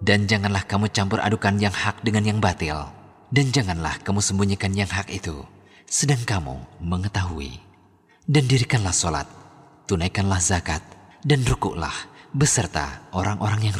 Dan janganlah kamu campur adukan yang hak dengan yang batil. Dan janganlah kamu sembunyikan yang hak itu, sedang kamu mengetahui. Dan dirikanlah solat, tunaikanlah zakat, dan rukuklah beserta orang-orang yang